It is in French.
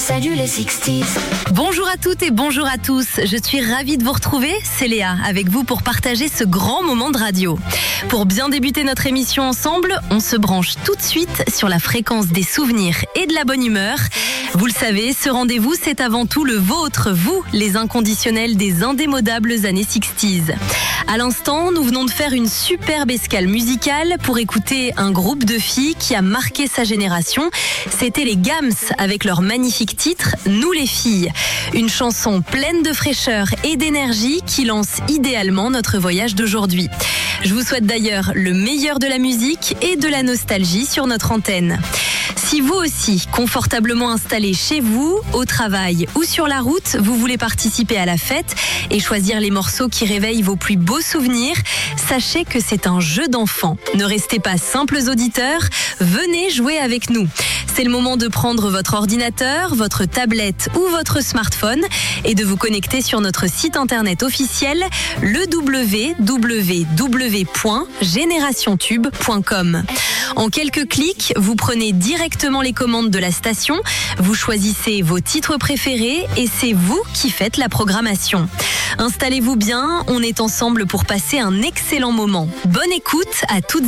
Salut les 60s. Bonjour à toutes et bonjour à tous. Je suis ravie de vous retrouver. C'est Léa avec vous pour partager ce grand moment de radio. Pour bien débuter notre émission ensemble, on se branche tout de suite sur la fréquence des souvenirs et de la bonne humeur. Vous le savez, ce rendez-vous, c'est avant tout le vôtre, vous, les inconditionnels des indémodables années 60s. À l'instant, nous venons de faire une superbe escale musicale pour écouter un groupe de filles qui a marqué sa génération. C'était les Gams avec leur magnifique titre « Nous les filles ». Une chanson pleine de fraîcheur et d'énergie qui lance idéalement notre voyage d'aujourd'hui. Je vous souhaite d'ailleurs le meilleur de la musique et de la nostalgie sur notre antenne. Si vous aussi, confortablement installé chez vous, au travail ou sur la route, vous voulez participer à la fête et choisir les morceaux qui réveillent vos plus beaux souvenirs, sachez que c'est un jeu d'enfant. Ne restez pas simples auditeurs, venez jouer avec nous. C'est le moment de prendre votre ordinateur, votre tablette ou votre smartphone et de vous connecter sur notre site internet officiel, le www.generationtube.com. En quelques clics, vous prenez directement les commandes de la station, vous choisissez vos titres préférés et c'est vous qui faites la programmation. Installez-vous bien, on est ensemble pour passer un excellent moment. Bonne écoute à toutes